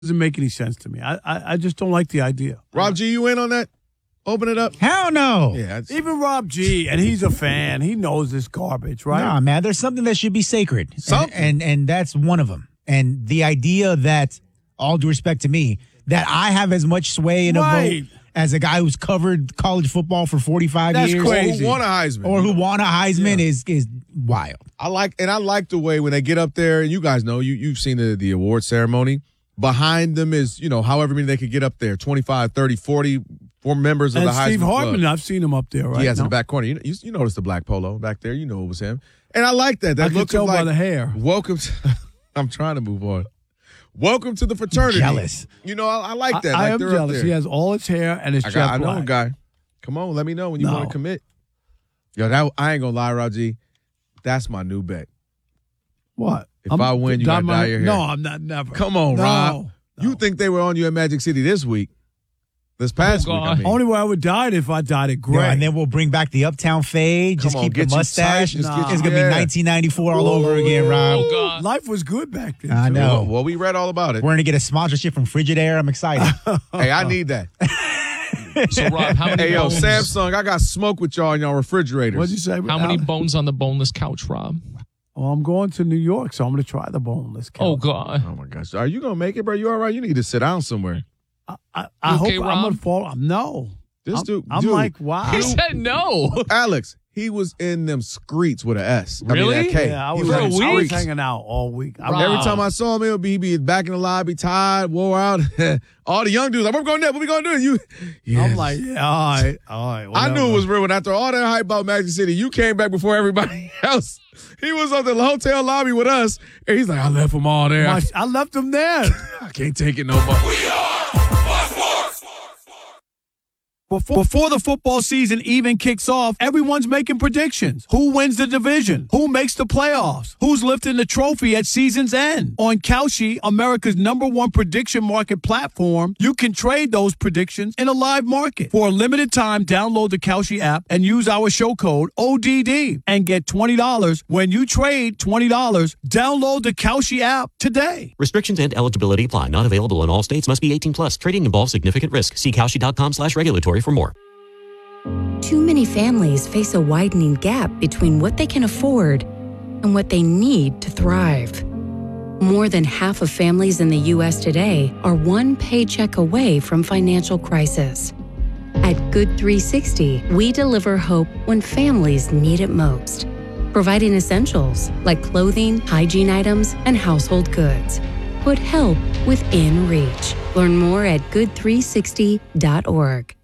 doesn't make any sense to me. I just don't like the idea. Rob G, you in on that? Open it up. Hell no. Yeah, Even Rob G, and he's a fan. He knows this garbage, right? Nah, man. There's something that should be sacred, Something. and that's one of them. And the idea that, all due respect to me, that I have as much sway in a vote as a guy who's covered college football for 45 That's years, crazy. Who won a Heisman? or who won a Heisman is wild. I like the way when they get up there, and you guys know, you've seen the award ceremony. Behind them is, however many they could get up there, 25, 30, 40 members of and the Heisman Steve Hartman, Club. I've seen him up there, right? He has in the back corner. You notice the black polo back there. You know it was him. And I like that. I That can look tell of like, by the hair. welcome to, I'm trying to move on. Welcome to the fraternity. Jealous. I like that. I like am they're up jealous. there. He has all his hair and his jet I know a black. guy. Come on, let me know when you No. want to commit. Yo, I ain't gonna lie, Raji. That's my new bet. What? If I win, you gotta dye your hair. No, I'm not. Never. Come on, No, Rob. no. You think they were on you at Magic City this week? This past week, I mean. Only way I would dye it if I dyed it gray. Yeah, and then we'll bring back the Uptown fade. Just Come on, keep the get you mustache. tight, just get It's you- going to be 1994 all over again, Rob. Oh, God. Life was good back then. I too. know. Well, we read all about it. We're going to get a sponsorship from Frigidaire. I'm excited. Hey, I need that. So, Rob, how many Hey, yo, bones? Samsung, I got smoke with y'all in y'all refrigerators. What'd you say? How many bones on the boneless couch, Rob? Well, I'm going to New York, so I'm going to try the boneless couch. Oh, God. Oh, my gosh. Are you going to make it, bro? You all right? You need to sit down somewhere. I You hope okay, I'm Rob? going to fall. No. I'm dude, like, wow. He said no. Alex, he was in them streets with an S. Really? I mean, that K. Yeah, I He was, For a hanging, I week? was hanging out all week. Rob. Every time I saw him, he'd be back in the lobby, tired, wore out. All the young dudes like, what we going to do? What we going to do? I'm like, yeah, all right. I whatever. knew it was real when after all that hype about Magic City, you came back before everybody else. He was on the hotel lobby with us, and he's like, I left them all there. I left him there. I can't take it no more. Before the football season even kicks off, everyone's making predictions. Who wins the division? Who makes the playoffs? Who's lifting the trophy at season's end? On Kalshi, America's #1 prediction market platform, you can trade those predictions in a live market. For a limited time, download the Kalshi app and use our show code ODD and get $20 when you trade $20. Download the Kalshi app today. Restrictions and eligibility apply. Not available in all states. Must be 18 plus. Trading involves significant risk. See Kalshi.com/regulatory for more. Too many families face a widening gap between what they can afford and what they need to thrive. More than half of families in the U.S. today are one paycheck away from financial crisis. At Good 360, we deliver hope when families need it most, providing essentials like clothing, hygiene items, and household goods. Put help within reach. Learn more at good360.org.